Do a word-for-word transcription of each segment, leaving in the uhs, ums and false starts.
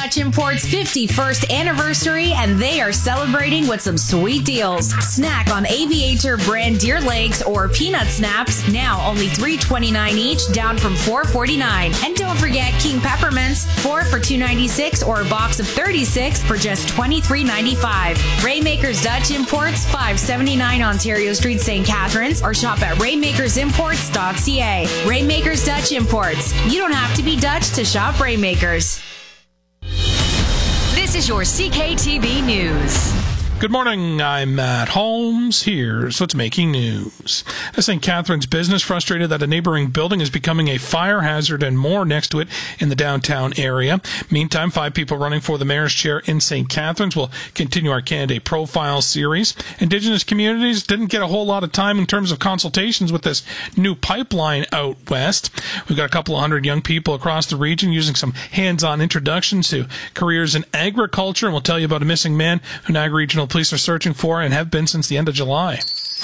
Dutch Import's fifty-first anniversary, and they are celebrating with some sweet deals. Snack on Aviator brand deer legs or peanut snaps, now only three twenty-nine each, down from four forty-nine. And don't forget King Peppermints, four for two ninety-six, or a box of thirty-six for just twenty-three ninety-five. Raymakers Dutch Imports, five seventy-nine Ontario Street, Saint Catharines, or shop at raymakers imports dot c a. Raymakers Dutch Imports. You don't have to be Dutch to shop Raymakers. This is your C K T V News. Good morning, I'm Matt Holmes. Here's what's making news. A Saint Catharines business frustrated that a neighboring building is becoming a fire hazard and more next to it in the downtown area. Meantime, five people running for the mayor's chair in Saint Catharines will continue our candidate profile series. Indigenous communities didn't get a whole lot of time in terms of consultations with this new pipeline out west. We've got a couple of hundred young people across the region using some hands-on introductions to careers in agriculture, and we'll tell you about a missing man who Niagara Regional Police are searching for and have been since the end of July.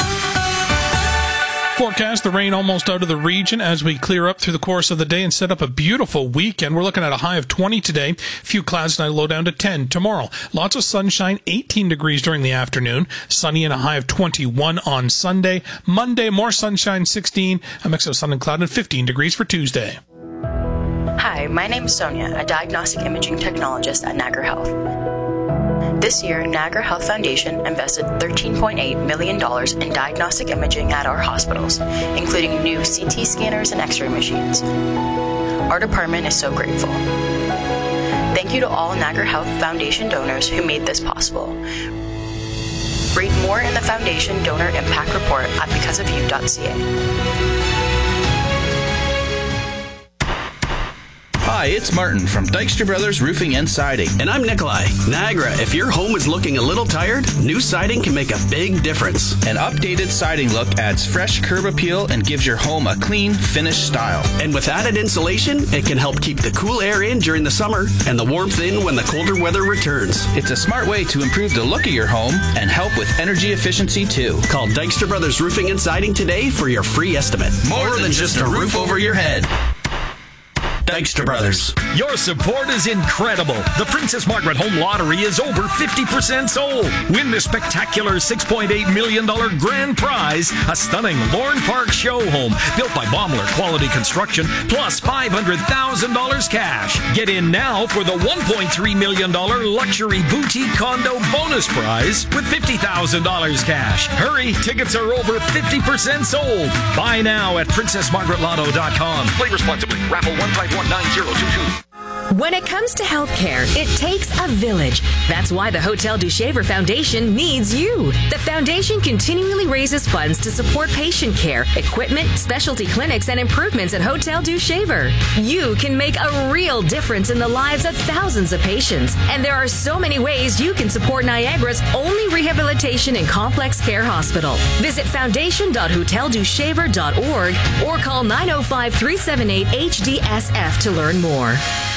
Forecast, the rain almost out of the region as we clear up through the course of the day and set up a beautiful weekend. We're looking at a high of twenty today, few clouds tonight, low down to ten. Tomorrow, lots of sunshine, eighteen degrees during the afternoon, sunny and a high of twenty-one on Sunday. Monday, more sunshine, sixteen, a mix of sun and cloud, and fifteen degrees for Tuesday. Hi, my name is Sonia, a diagnostic imaging technologist at Niagara Health. This year, Niagara Health Foundation invested thirteen point eight million dollars in diagnostic imaging at our hospitals, including new C T scanners and X-ray machines. Our department is so grateful. Thank you to all Niagara Health Foundation donors who made this possible. Read more in the Foundation Donor Impact Report at because of you dot c a. Hi, it's Martin from Dykstra Brothers Roofing and Siding. And I'm Nikolai. Niagara, if your home is looking a little tired, new siding can make a big difference. An updated siding look adds fresh curb appeal and gives your home a clean, finished style. And with added insulation, it can help keep the cool air in during the summer and the warmth in when the colder weather returns. It's a smart way to improve the look of your home and help with energy efficiency too. Call Dykstra Brothers Roofing and Siding today for your free estimate. More, More than, than just a roof over your head. Dykstra Brothers. Your support is incredible. The Princess Margaret Home Lottery is over fifty percent sold. Win the spectacular six point eight million dollars grand prize, a stunning Lorne Park show home built by Baumler Quality Construction, plus five hundred thousand dollars cash. Get in now for the one point three million dollars luxury boutique condo bonus prize with fifty thousand dollars cash. Hurry, tickets are over fifty percent sold. Buy now at princess margaret lotto dot com. Play responsibly. Raffle one five one nine zero two two. When it comes to healthcare, it takes a village. That's why the Hotel du Shaver Foundation needs you. The foundation continually raises funds to support patient care, equipment, specialty clinics, and improvements at Hotel du Shaver. You can make a real difference in the lives of thousands of patients. And there are so many ways you can support Niagara's only rehabilitation and complex care hospital. Visit foundation dot hotel du shaver dot org or call nine oh five, three seven eight, H D S F to learn more.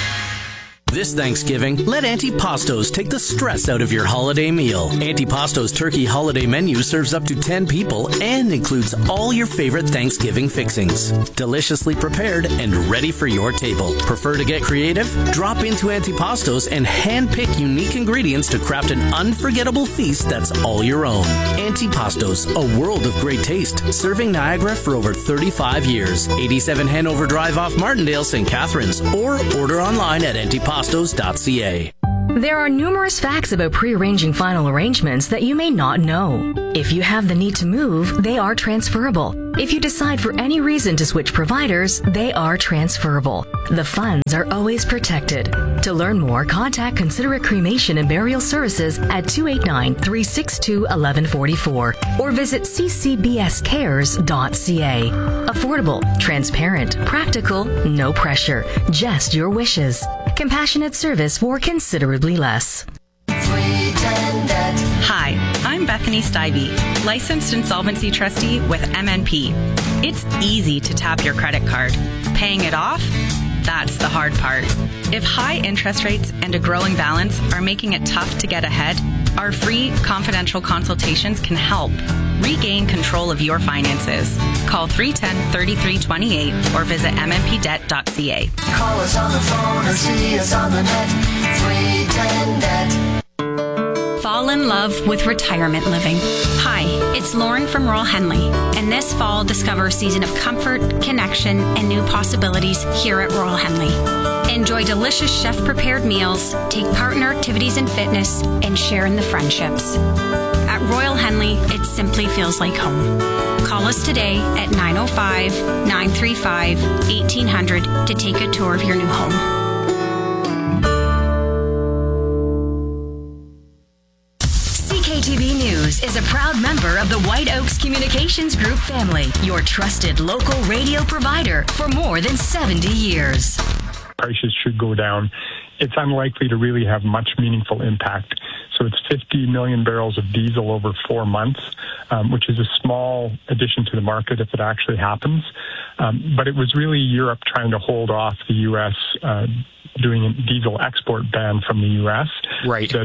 This Thanksgiving, let Antipastos take the stress out of your holiday meal. Antipastos turkey holiday menu serves up to ten people and includes all your favorite Thanksgiving fixings. Deliciously prepared and ready for your table. Prefer to get creative? Drop into Antipastos and handpick unique ingredients to craft an unforgettable feast that's all your own. Antipastos, a world of great taste, serving Niagara for over thirty-five years. eighty-seven Hanover Drive off Martindale, Saint Catharines, or order online at antipastos dot c a. There are numerous facts about pre-arranging final arrangements that you may not know. If you have the need to move, they are transferable. If you decide for any reason to switch providers, they are transferable. The funds are always protected. To learn more, contact Considerate Cremation and Burial Services at two eight nine, three six two, one one four four or visit c c b s cares dot c a. Affordable, transparent, practical, no pressure, just your wishes. Compassionate service for considerably less. Hi, I'm Bethany Stivey, licensed insolvency trustee with M N P. It's easy to tap your credit card. Paying it off? That's the hard part. If high interest rates and a growing balance are making it tough to get ahead, our free confidential consultations can help. Regain control of your finances. Call three one zero, three three two eight or visit m n p debt dot c a. Call us on the phone or see us on the net. love with retirement living. Hi, it's Lauren from Royal Henley, and this fall discover a season of comfort, connection, and new possibilities here at Royal Henley. Enjoy delicious chef-prepared meals, take part in our activities and fitness, and share in the friendships. At Royal Henley, it simply feels like home. Call us today at nine oh five, nine three five, eighteen hundred to take a tour of your new home. T V News is a proud member of the White Oaks Communications Group family, your trusted local radio provider for more than seventy years. Prices should go down. It's unlikely to really have much meaningful impact. So it's fifty million barrels of diesel over four months, um, which is a small addition to the market if it actually happens. Um, but it was really Europe trying to hold off the U S uh, doing a diesel export ban from the U S Right. That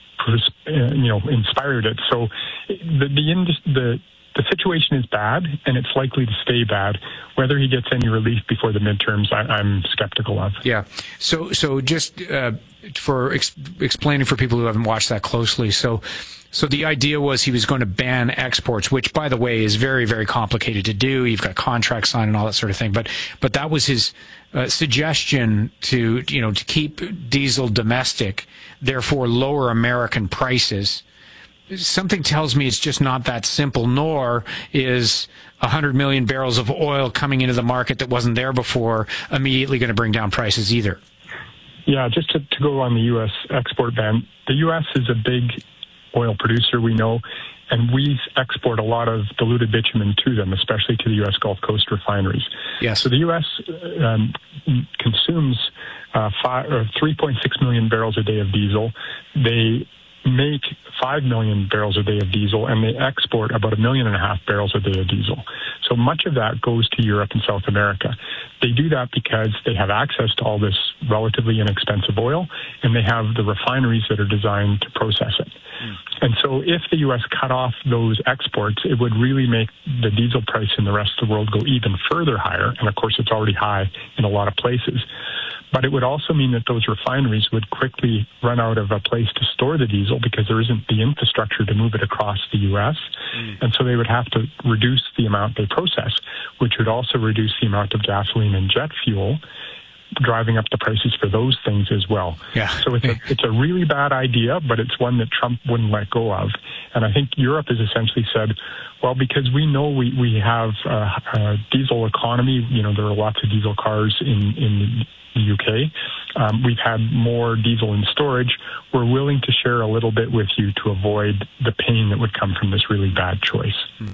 you know, inspired it. So the the, the the situation is bad, and it's likely to stay bad. Whether he gets any relief before the midterms, I, I'm skeptical of. Yeah. So so just uh, for ex- explaining for people who haven't watched that closely, so so the idea was he was going to ban exports, which, by the way, is very, very complicated to do. You've got contracts signed and all that sort of thing. But but that was his uh, suggestion to you know to keep diesel domestic, therefore lower American prices. Something tells me it's just not that simple, nor is one hundred million barrels of oil coming into the market that wasn't there before immediately going to bring down prices either. Yeah, just to, to go on the U S export ban, the U S is a big oil producer, we know, and we export a lot of diluted bitumen to them, especially to the U S Gulf Coast refineries. Yes. So the U S um, consumes uh, five, or three point six million barrels a day of diesel. They make five million barrels a day of diesel, and they export about a million and a half barrels a day of diesel. So much of that goes to Europe and South America. They do that because they have access to all this relatively inexpensive oil, and they have the refineries that are designed to process it. Mm. And so if the U S cut off those exports, it would really make the diesel price in the rest of the world go even further higher. And of course, it's already high in a lot of places. But it would also mean that those refineries would quickly run out of a place to store the diesel because there isn't the infrastructure to move it across the U S. Mm. And so they would have to reduce the amount they process, which would also reduce the amount of gasoline and jet fuel, driving up the prices for those things as well. Yeah. So it's a, it's a really bad idea, but it's one that Trump wouldn't let go of. And I think Europe has essentially said, well, because we know we, we have a, a diesel economy, you know, there are lots of diesel cars in, in the U K. Um, we've had more diesel in storage. We're willing to share a little bit with you to avoid the pain that would come from this really bad choice.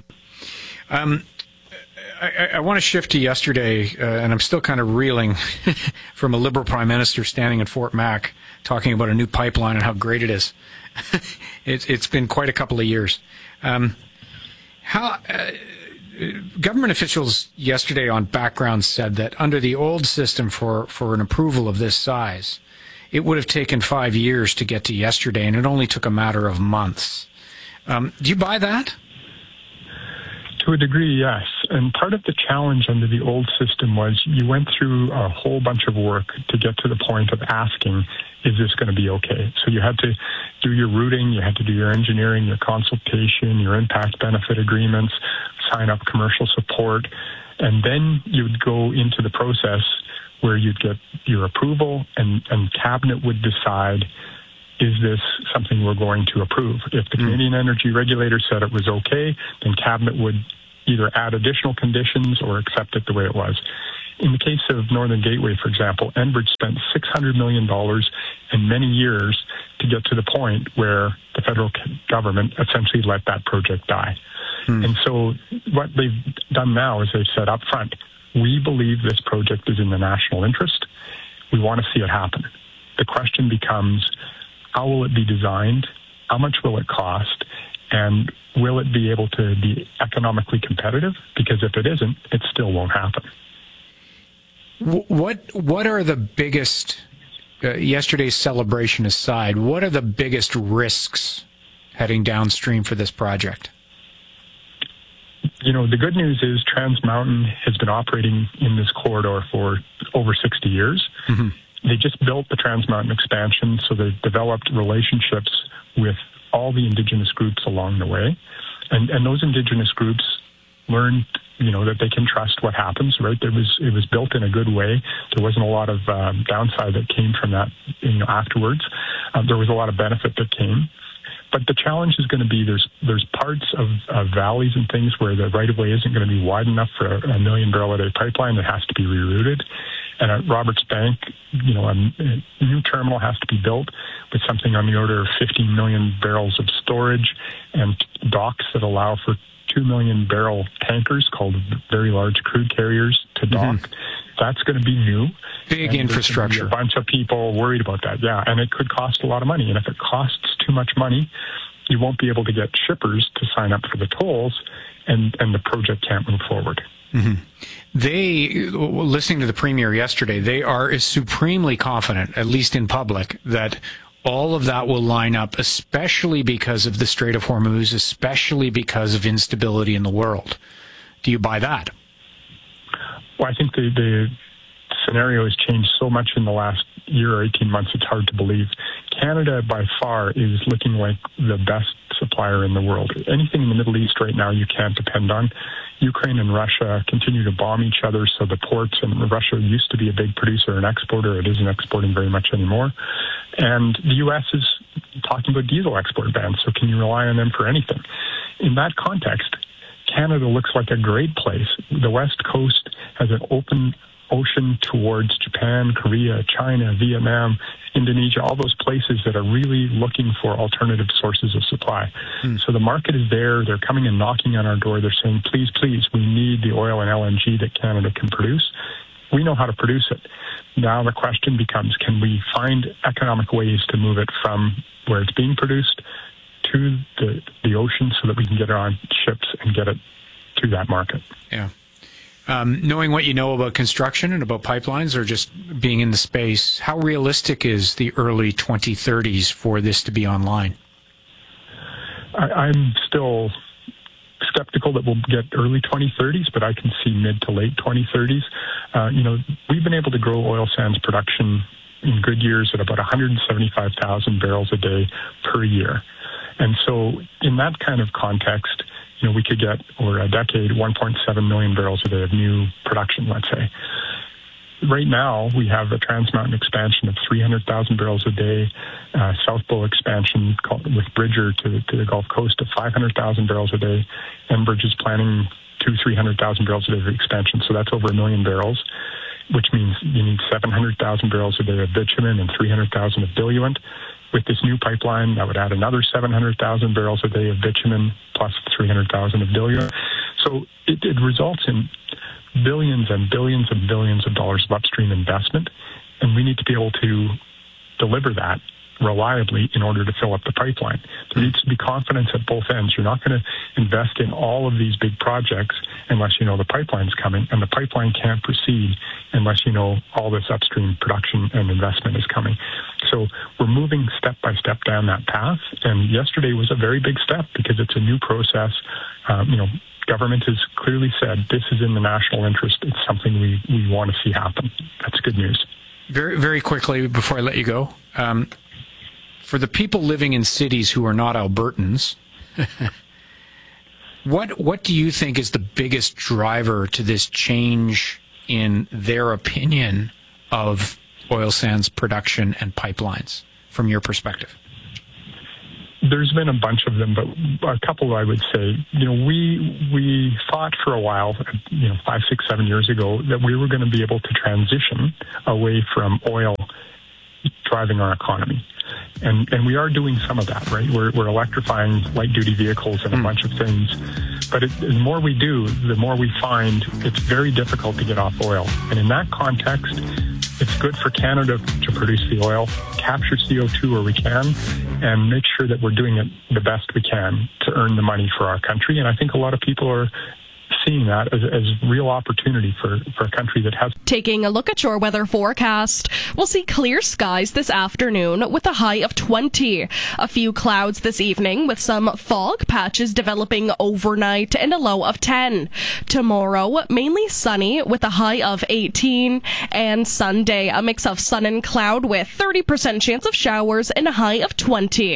Um, I, I want to shift to yesterday, uh, and I'm still kind of reeling from a Liberal Prime Minister standing at Fort Mac talking about a new pipeline and how great it is. it, it's been quite a couple of years. Um, how uh, government officials yesterday on Background said that under the old system for, for an approval of this size, it would have taken five years to get to yesterday, and it only took a matter of months. Um, do you buy that? To a degree, yes. And part of the challenge under the old system was you went through a whole bunch of work to get to the point of asking, is this going to be okay? So you had to do your routing, you had to do your engineering, your consultation, your impact benefit agreements, sign up commercial support, and then you'd go into the process where you'd get your approval, and, and Cabinet would decide, is this something we're going to approve? If the mm. Canadian Energy Regulator said it was okay, then Cabinet would either add additional conditions or accept it the way it was. In the case of Northern Gateway, for example, Enbridge spent six hundred million dollars and many years to get to the point where the federal government essentially let that project die. Mm. And so what they've done now is they've said up front, we believe this project is in the national interest. We want to see it happen. The question becomes, how will it be designed? How much will it cost? And will it be able to be economically competitive? Because if it isn't, it still won't happen. What What are the biggest, uh, yesterday's celebration aside, what are the biggest risks heading downstream for this project? You know, the good news is Trans Mountain has been operating in this corridor for over sixty years. Mm-hmm. They just built the Trans Mountain expansion, so they've developed relationships with all the Indigenous groups along the way. And, and those Indigenous groups learned, you know, that they can trust what happens, right? There was, it was built in a good way. There wasn't a lot of um, downside that came from that, you know, afterwards. Um, there was a lot of benefit that came. But the challenge is going to be there's there's parts of, of valleys and things where the right-of-way isn't going to be wide enough for a, a million barrel a day pipeline that has to be rerouted. And at Roberts Bank, you know, a, a new terminal has to be built with something on the order of fifteen million barrels of storage and docks that allow for two million barrel tankers called very large crude carriers to dock. Mm-hmm. That's going to be new. Big and infrastructure. A bunch of people worried about that, yeah. And it could cost a lot of money. And if it costs too much money, you won't be able to get shippers to sign up for the tolls, and, and the project can't move forward. Mm-hmm. They, listening to the Premier yesterday, they are supremely confident, at least in public, that all of that will line up, especially because of the Strait of Hormuz, especially because of instability in the world. Do you buy that? Well, I think the, the scenario has changed so much in the last year or eighteen months, it's hard to believe. Canada, by far, is looking like the best supplier in the world. Anything in the Middle East right now you can't depend on. Ukraine and Russia continue to bomb each other, so the ports, and Russia used to be a big producer and exporter. It isn't exporting very much anymore. And the U S is talking about diesel export bans, so can you rely on them for anything? In that context, Canada looks like a great place. The West Coast has an open ocean towards Japan, Korea, China, Vietnam, Indonesia, all those places that are really looking for alternative sources of supply. Mm. So the market is there. They're coming and knocking on our door. They're saying, please, please, we need the oil and L N G that Canada can produce. We know how to produce it. Now the question becomes, can we find economic ways to move it from where it's being produced to the, the ocean so that we can get it on ships and get it to that market? Yeah. Um, knowing what you know about construction and about pipelines, or just being in the space, how realistic is the early twenty thirties for this to be online? I, I'm still skeptical that we'll get early twenty thirties, but I can see mid to late twenty thirties. Uh, you know, we've been able to grow oil sands production in good years at about one hundred seventy-five thousand barrels a day per year. And so in that kind of context, you know, we could get, over a decade, one point seven million barrels a day of new production, let's say. Right now, we have a Trans Mountain expansion of three hundred thousand barrels a day, uh, South Bow expansion called, with Bridger to, to the Gulf Coast of five hundred thousand barrels a day. Enbridge is planning two, three hundred thousand barrels a day of expansion, so that's over a million barrels, which means you need seven hundred thousand barrels a day of bitumen and three hundred thousand of diluent. With this new pipeline, that would add another seven hundred thousand barrels a day of bitumen plus three hundred thousand of diluent. So it, it results in billions and billions and billions of dollars of upstream investment, and we need to be able to deliver that reliably in order to fill up the pipeline. There needs to be confidence at both ends. You're not going to invest in all of these big projects unless you know the pipeline's coming, and the pipeline can't proceed unless you know all this upstream production and investment is coming. So we're moving step by step down that path, and yesterday was a very big step because it's a new process. Um, you know, government has clearly said this is in the national interest. It's something we, we want to see happen. That's good news. Very, very quickly before I let you go, um, for the people living in cities who are not Albertans, what what do you think is the biggest driver to this change in their opinion of oil sands production and pipelines, from your perspective? There's been a bunch of them, but a couple I would say. You know, we we thought for a while, you know, five, six, seven years ago, that we were going to be able to transition away from oil driving our economy. And and we are doing some of that, right? We're we're electrifying light-duty vehicles and a mm. bunch of things. But it, the more we do, the more we find it's very difficult to get off oil. And in that context, it's good for Canada to produce the oil, capture C O two where we can, and make sure that we're doing it the best we can to earn the money for our country. And I think a lot of people are seeing that as, as real opportunity for, for a country that has. Taking a look at your weather forecast, we'll see clear skies this afternoon with a high of twenty. A few clouds this evening with some fog patches developing overnight and a low of ten. Tomorrow, mainly sunny with a high of eighteen. And Sunday, a mix of sun and cloud with thirty percent chance of showers and a high of twenty.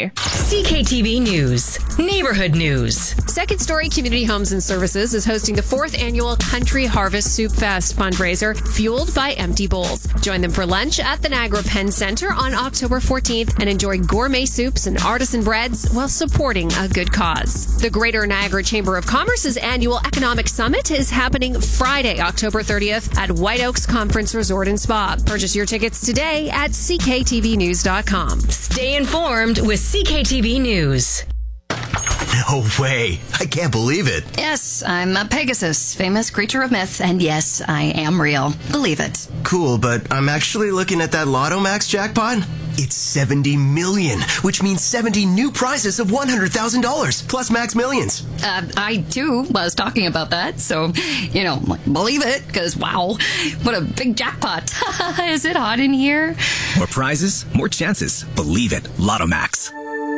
C K T V News. Neighborhood News. Second Story Community Homes and Services is hosting the fourth annual Country Harvest Soup Fest fundraiser, fueled by empty bowls. Join them for lunch at the Niagara Penn Center on October fourteenth and enjoy gourmet soups and artisan breads while supporting a good cause. The Greater Niagara Chamber of Commerce's annual Economic Summit is happening Friday, October thirtieth at White Oaks Conference Resort and Spa. Purchase your tickets today at c k t v news dot com. Stay informed with C K T V News. No way. I can't believe it. Yes, I'm a Pegasus, famous creature of myth, and yes, I am real. Believe it. Cool, but I'm actually looking at that Lotto Max jackpot. It's seventy million, which means seventy new prizes of one hundred thousand dollars, plus Max Millions. Uh, I, too, was talking about that, so, you know, believe it, because, wow, what a big jackpot. Is it hot in here? More prizes, more chances. Believe it. Lotto Max.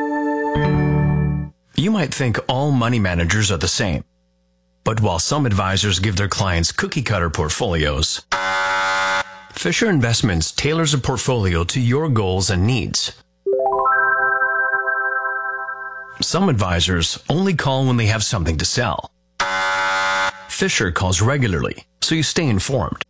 You might think all money managers are the same. But while some advisors give their clients cookie-cutter portfolios, Fisher Investments tailors a portfolio to your goals and needs. Some advisors only call when they have something to sell. Fisher calls regularly, so you stay informed.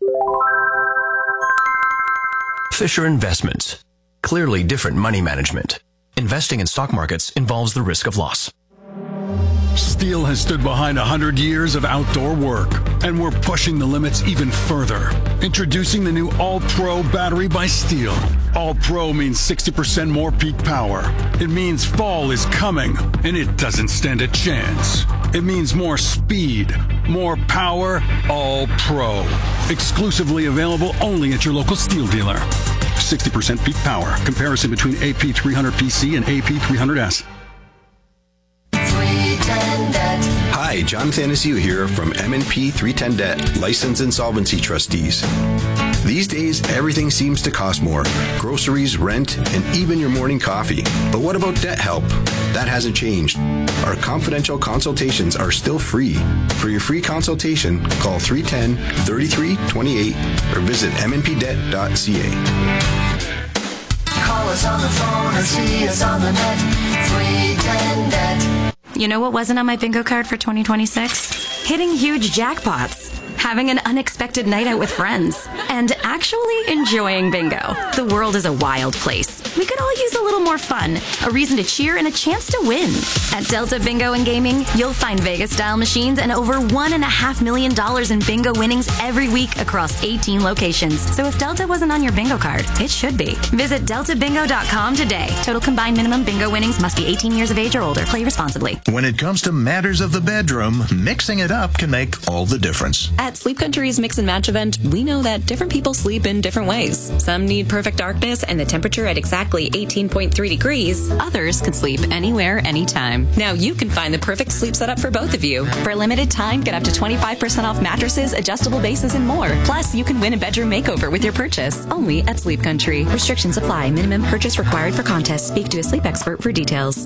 Fisher Investments. Clearly different money management. Investing in stock markets involves the risk of loss. Steel has stood behind one hundred years of outdoor work, and we're pushing the limits even further. Introducing the new All-Pro battery by Steel. All-Pro means sixty percent more peak power. It means fall is coming, and it doesn't stand a chance. It means more speed, more power, All-Pro. Exclusively available only at your local Steel dealer. sixty percent peak power. Comparison between A P three hundred P C and A P three hundred S. Hi, John Thanasiu here from M and P three ten Debt, Licensed Insolvency Trustees. These days, everything seems to cost more. Groceries, rent, and even your morning coffee. But what about debt help? That hasn't changed. Our confidential consultations are still free. For your free consultation, call three one zero, three three two eight or visit m n p debt dot c a. Call us on the phone or see us on the net. three ten Debt. You know what wasn't on my bingo card for twenty twenty-six? Hitting huge jackpots, having an unexpected night out with friends, and actually enjoying bingo. The world is a wild place. We could all use a little more fun, a reason to cheer, and a chance to win. At Delta Bingo and Gaming, you'll find Vegas-style machines and over one and a half million dollars in bingo winnings every week across eighteen locations. So if Delta wasn't on your bingo card, it should be. Visit delta bingo dot com today. Total combined minimum bingo winnings must be eighteen years of age or older. Play responsibly. When it comes to matters of the bedroom, mixing it up can make all the difference. At Sleep Country's Mix and Match event, we know that different people sleep in different ways. Some need perfect darkness and the temperature at exactly eighteen point three degrees. Others can sleep anywhere, anytime. Now you can find the perfect sleep setup for both of you. For a limited time, get up to twenty-five percent off mattresses, adjustable bases, and more. Plus, you can win a bedroom makeover with your purchase. Only at Sleep Country. Restrictions apply. Minimum purchase required for contest. Speak to a sleep expert for details.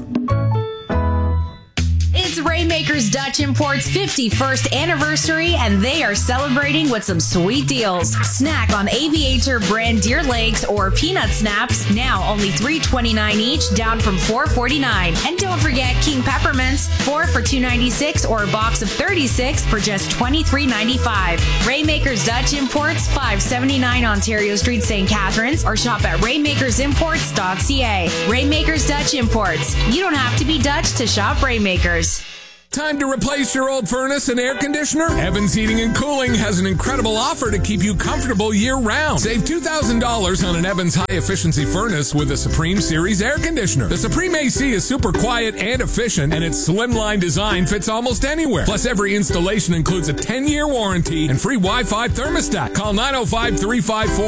It's Rainmakers Dutch Import's fifty-first anniversary, and they are celebrating with some sweet deals. Snack on Aviator brand deer legs or peanut snaps, now only three twenty-nine each, down from four forty-nine. And don't forget King Peppermints, four for two ninety-six, or a box of thirty-six for just twenty-three ninety-five. Rainmakers Dutch Imports, five seventy-nine Ontario Street, Saint Catharines, or shop at rainmakers imports dot c a. Rainmakers Dutch Imports. You don't have to be Dutch to shop Rainmakers. Time to replace your old furnace and air conditioner? Evans Heating and Cooling has an incredible offer to keep you comfortable year-round. Save two thousand dollars on an Evans high-efficiency furnace with a Supreme Series air conditioner. The Supreme A C is super quiet and efficient, and its slimline design fits almost anywhere. Plus, every installation includes a ten-year warranty and free Wi-Fi thermostat. Call nine oh five, three five four